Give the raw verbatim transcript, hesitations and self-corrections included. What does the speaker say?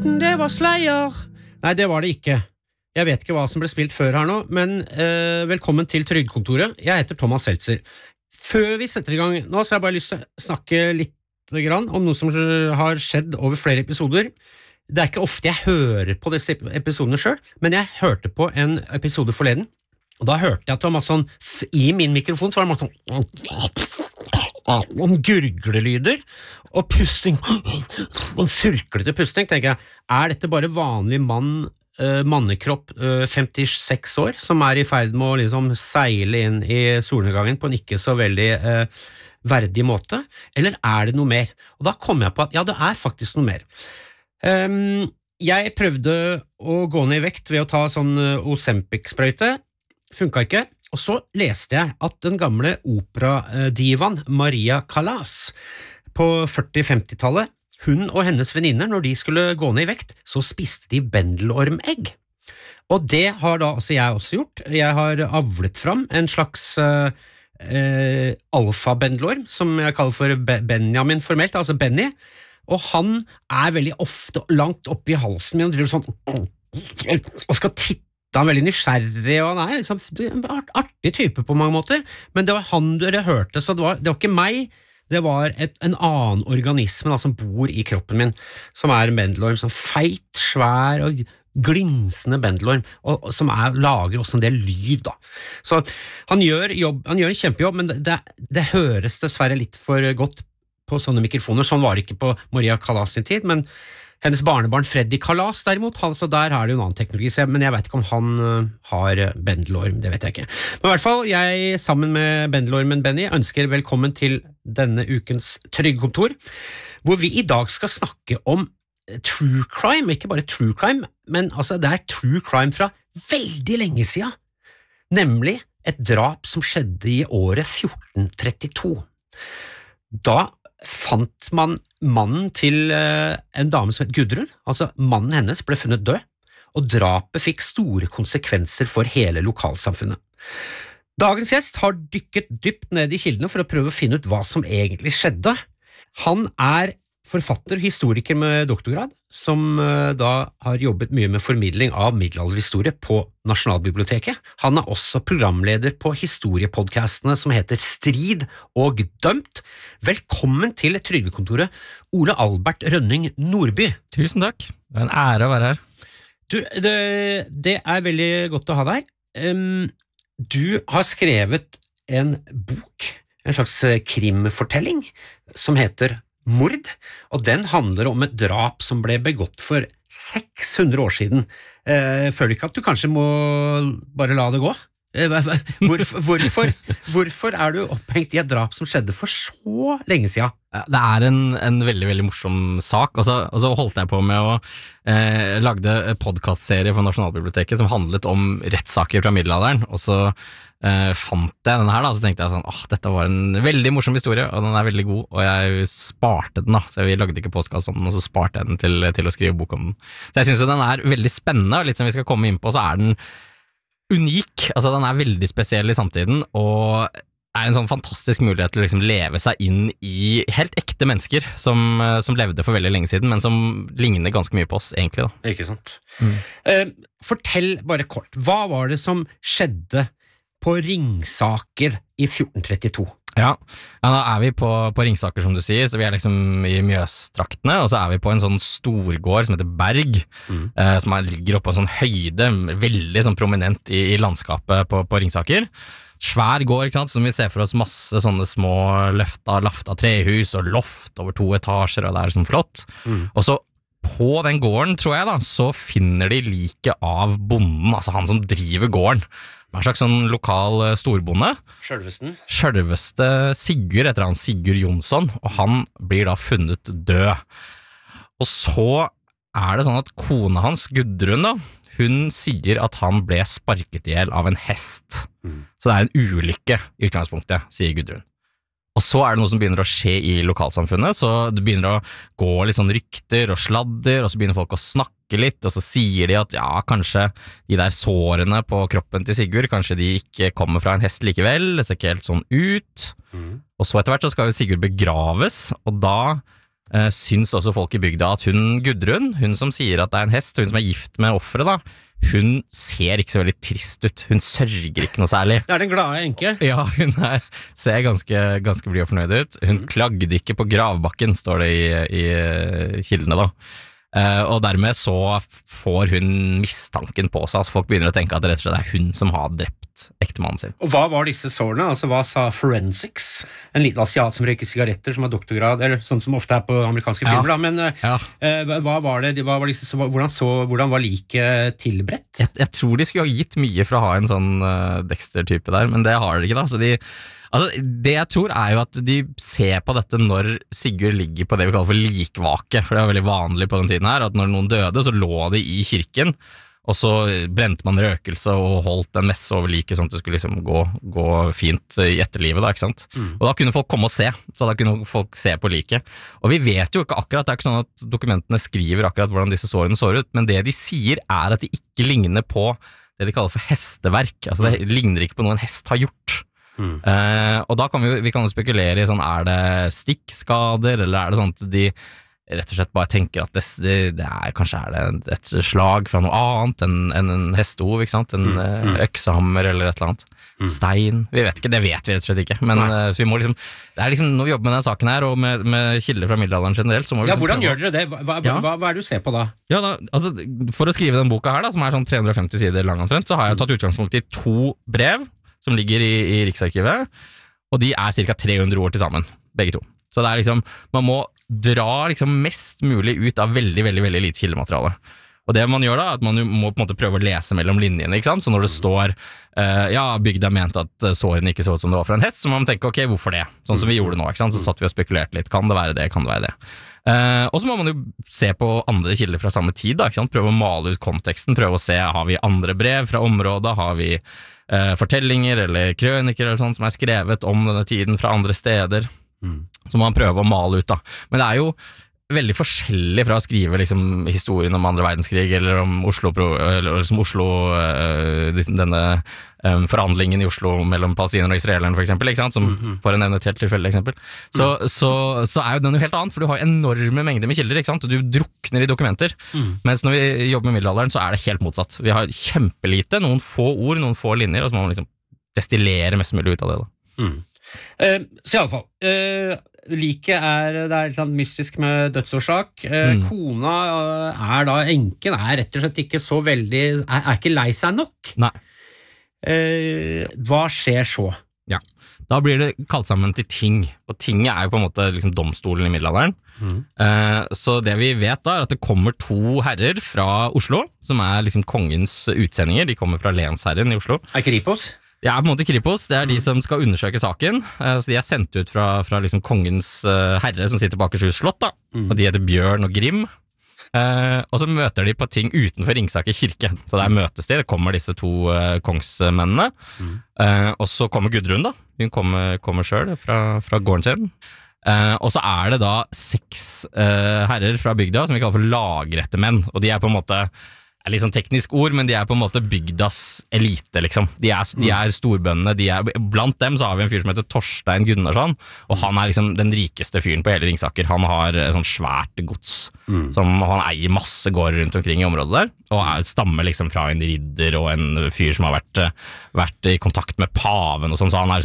Morten, det var Slayer. Nei, det var det ikke. Jeg vet ikke hva som ble spilt før her nå, men eh, velkommen til Trygdekontoret. Jeg heter Thomas Seltzer. Før vi setter i gang nå, så har jeg bare lyst til å snakke litt grann om noe som har skjedd over flere episoder. Det er ikke ofte jeg hører på disse episodene selv, men jeg hørte på en episode forleden, og da hørte jeg at det var masse sånn, i min mikrofon så var det masse sånn, noen gurglelyder, og pusting, og surklete pusting, tenker jeg, er dette bare vanlig mann, uh, mannekropp, uh, femtiseks år, som er i ferd med å liksom seile inn i solnedgangen på en ikke så veldig uh, verdig måte, eller er det noe mer? Og da kom jeg på at, ja, det er faktisk noe mer. Um, jeg prøvde å gå ned i vekt ved å ta sånn Ozempic-sprøyte, funket ikke, og så leste jeg at den gamle operadivan Maria Callas på førti-femti-tallet, hun og hennes venninner, når de skulle gå ned i vekt, så spiste de bendelormegg. Og det har da altså jeg også gjort. Jeg har avlet fram en slags uh, uh, alfa-bendelorm, som jeg kaller for Benjamin formelt, altså Benny, og han er veldig ofte langt oppe i halsen min og driver sånn og skal titte. Han er veldig nysgjerrig, og han er liksom en artig type på mange måter, men det var han dere hørte, så det var, det var ikke meg, det var et, en annen organisme da, som bor i kroppen min, som er en bendelorm, sånn feit, svær og glinsende bendelorm, og, og som er, lager også en del lyd da. Så han gjør, jobb, han gjør en kjempejobb, men det, det, det høres dessverre litt for godt på sånne mikrofoner. Sånn var det ikke på Maria Callas sin tid, men hennes barnebarn Freddy Callas derimot, altså der er det jo en annen teknologi, men jeg vet ikke om han uh, har bendelorm, det vet jeg ikke. Men i hvert fall, jeg sammen med bendelormen Benny ønsker velkommen til denne ukens Trygdekontor, hvor vi i dag skal snakke om true crime, ikke bare true crime, men altså det er true crime fra veldig lenge siden, nemlig et drap som skjedde i året fjorten trettito. Da fant man mannen til uh, en dame som het Gudrun, altså mannen hennes ble funnet død, og drapet fikk store konsekvenser for hele lokalsamfunnet. Dagens gjest har dykket dypt ned i kildene for å prøve å finne ut hva som egentlig skjedde. Han er forfatter, historiker med doktorgrad, som uh, da har jobbet mye med formidling av middelalderhistorie på Nasjonalbiblioteket. Han er også programleder på historiepodcastene som heter Strid og Dømt. Velkommen til Trygdekontoret, Ole Albert Rønning Nordby. Tusen takk, det er en ære å være her. Du, det, det er veldig godt å ha deg. Um, du har skrevet en bok, en slags krimfortelling, som heter Mord, og den handler om et drap som ble begått for seks hundre år siden. Eh, føler du ikke at du kanskje må bare la det gå? Eh, hvorfor, hvorfor, hvorfor er du opphengt i et drap som skjedde for så lenge siden? Det er en, en veldig, veldig morsom sak, og så, og så holdt jeg på med å eh, lagde en podcastserie for Nasjonalbiblioteket som handlet om rettssaker fra middelalderen, og så eh, fant jeg denne her da, så tenkte jeg sånn, åh, dette var en veldig morsom historie, og den er veldig god, og jeg sparte den da, så vi lagde ikke podcast om den, og så sparte jeg den til, til å skrive bok om den. Så jeg synes jo den er veldig spennende, og litt som vi skal komme inn på, så er den unik, altså den er veldig spesiell i samtiden, og er en sånn fantastisk mulighet til å liksom leve seg inn i helt ekte mennesker som, som levde for veldig lenge siden, men som ligner ganske mye på oss egentlig da. Ikke sant? Mm. Uh, fortell bare kort, hva var det som skjedde på Ringsaker i fjorten trettito? Ja, ja da er vi på, på Ringsaker som du sier, så vi er liksom i Mjøstraktene, og så er vi på en sånn storgård som heter Berg, mm. eh, som er, ligger oppe på en sånn høyde, veldig sånn prominent i, i landskapet på, på Ringsaker. Svær gård, ikke sant, som vi ser for oss masse sånne små løfta, lafta trehus og loft over to etasjer, og det er liksom flott. Mm. Og så på den gården, tror jeg da, så finner de like av bonden, altså han som driver gården. Han er en slags sånn lokal storbonde. Sjølvesten? Sjølveste Sigurd, etter han Sigurd Jonsson, og han blir da funnet død. Og så er det sånn at kona hans, Gudrun da, hun sier at han ble sparket ihjel av en hest. Mm. Så det er en ulykke i utgangspunktet, sier Gudrun. Og så er det noe som begynner å skje i lokalsamfunnet, så det begynner å gå litt sånn rykter og sladder, og så begynner folk å snakke litt, og så sier de at ja, kanskje de der sårene på kroppen til Sigurd, kanskje de ikke kommer fra en hest likevel, det ser ikke helt sånn ut. Mm. Og så etter hvert så skal jo Sigurd begraves, og da uh, syns også folk i bygda at hun Gudrun, hun som sier at det er en hest, hun som er gift med offeret da, hun ser ikke så veldig trist ut, hun sørger ikke noe særlig. Det er den glade enke. Ja, hun er, ser ganske, ganske blid og fornøyd ut. Hun mm. klagde ikke på gravbakken, står det i, i kildene da. Uh, og dermed så får hun mistanken på seg, altså folk begynner å tenke at det rett og slett er hun som har drept ektemannen sin. Og hva var disse sårene? Altså hva sa forensics? En liten asiat som røyker sigaretter, som har doktorgrad, eller sånn som ofte er på amerikanske filmer, ja. Da, men ja. uh, hva var det, hva var disse, hvordan, så, hvordan var liket tilberedt? Jeg, jeg tror de skulle ha gitt mye for å ha en sånn uh, Dexter-type der, men det har de ikke da, så de Altså, det jeg tror er jo at de ser på dette når Sigurd ligger på det vi kaller for likvake, for det er veldig vanlig på den tiden her, at når noen døde, så lå de i kirken, og så brente man røkelse og holdt en messe over liket, sånn at det skulle liksom gå, gå fint i etterlivet, da, ikke sant? Mm. Og da kunne folk komme og se, så da kunne folk se på liket. Og vi vet jo ikke akkurat, det er ikke sånn at dokumentene skriver akkurat hvordan disse sårene så ut, men det de sier er at de ikke ligner på det de kaller for hesteverk, altså det ligner ikke på noe en hest har gjort. Mm. Uh, og da kan vi, vi kan jo spekulere i sånn, er det stikkskader, eller er det sånn at de rett og slett bare tenker at det, det, det er, kanskje er det et slag fra noe annet enn en, en hestehov, ikke sant? En mm. uh, øksehammer eller et eller annet. Mm. Stein, vi vet ikke, det vet vi rett og slett ikke, men uh, så vi må liksom, det er liksom, når vi jobber med denne saken her, og med, med kilder fra middelalderen generelt, så må vi liksom Ja, hvordan prøve. Gjør dere det? Hva, hva, ja. hva, hva er det du ser på da? Ja, da, altså, for å skrive den boka her da, som er sånn tre hundre og femti sider lang omtrent, så har jeg tatt utgangspunkt i to brev som ligger i, i Riksarkivet, og de er cirka tre hundre ord til sammen, begge to. Så det er liksom, man må dra liksom mest mulig ut av veldig, veldig, veldig lite kildemateriale. Og det man gjør da, er at man må på en måte prøve å lese mellom linjene, ikke sant? Så når det står, uh, ja, bygda mente at sårene ikke så ut som det var for en hest, så må man tenke, ok, hvorfor det? Sånn som vi gjorde nå, ikke sant? Så satt vi og spekulerte litt, kan det være det, kan det være det? Uh, og så må man jo se på andre kilder fra samme tid da, ikke sant? Prøve å male ut konteksten, prøve å se, har vi andre brev fra området, har vi uh, fortellinger eller krøniker eller sånt som er skrevet om denne tiden fra andre steder, mm. så må man prøve å male ut da. Men det er jo veldig forskjellig fra å skrive liksom, historien om andre verdenskrig eller om Oslo, eller liksom Oslo uh, denne um, forhandlingen i Oslo mellom palestinerne og israelerne for eksempel, ikke sant? Som mm-hmm. for å nevne et helt tilfeldig eksempel. Så, mm. så, så er jo den jo helt annet, for du har enorme mengder med kilder, ikke sant? Og du drukner i dokumenter. Mm. Mens når vi jobber med middelalderen, så er det helt motsatt. Vi har kjempelite, noen få ord, noen få linjer, og så må man liksom destillere mest mulig ut av det da. Mm. Uh, så i alle fall uh, liket er, det er litt mystisk med dødsårsak. uh, mm. Kona uh, er da, enken er rett og slett ikke så veldig, er, er ikke lei seg nok. Nei. Uh, hva skjer så? Ja, da blir det kalt sammen til ting, og tinget er jo på en måte liksom domstolen i middelalderen. Mm. Uh, så det vi vet da er at det kommer to herrer fra Oslo, som er liksom kongens utsendinger, de kommer fra lensherren i Oslo. Er Kripos? Det er på en måte Kripos, det er de som skal undersøke saken, så de er sendt ut fra, fra liksom kongens herre som sitter på Akershus slott da, mm. og de heter Bjørn og Grim, eh, og så møter de på ting utenfor Ringsaker kirke, så der møtes de, det kommer disse to eh, kongsmennene, mm. eh, og så kommer Gudrun da, hun kommer, kommer selv fra, fra gården sin, eh, og så er det da seks eh, herrer fra bygda som vi kaller for lagrettemenn, og de er på en måte er litt sånn teknisk ord, men de er på en måte bygdas elite, liksom. De er, de er storbøndene, de er, blant dem så har vi en fyr som heter Torstein Gunnarsson, og han er liksom den rikeste fyren på hele Ringsaker. Han har sånn svært gods, mm. som han eier masse gårder rundt omkring i området der, og er, stammer liksom fra en ridder og en fyr som har vært, vært i kontakt med paven og sånn, så han er